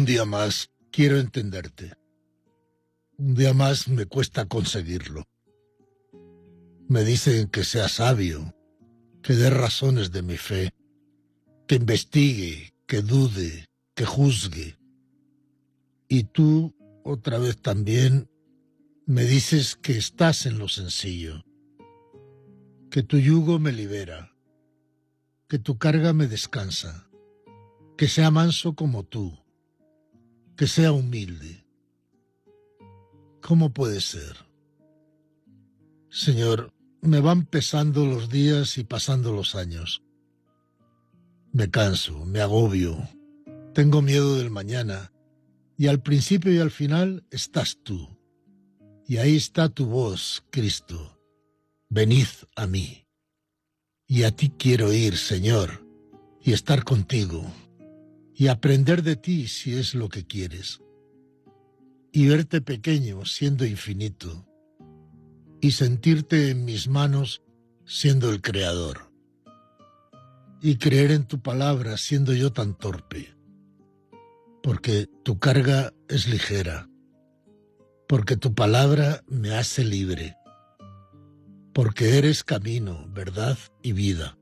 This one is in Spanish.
día más quiero entenderte. Un día más me cuesta conseguirlo. Me dicen que sea sabio, que dé razones de mi fe, que investigue, que dude, que juzgue. Y tú, otra vez también, me dices que estás en lo sencillo, que tu yugo me libera, que tu carga me descansa, que sea manso como tú, que sea humilde. ¿Cómo puede ser? Señor, me van pesando los días y pasando los años. Me canso, me agobio, tengo miedo del mañana, y al principio y al final estás tú. Y ahí está tu voz, Cristo. Venid a mí. Y a ti quiero ir, Señor, y estar contigo, y aprender de ti si es lo que quieres, y verte pequeño siendo infinito, y sentirte en mis manos siendo el Creador, y creer en tu palabra siendo yo tan torpe, porque tu carga es ligera, porque tu palabra me hace libre, porque eres camino, verdad y vida.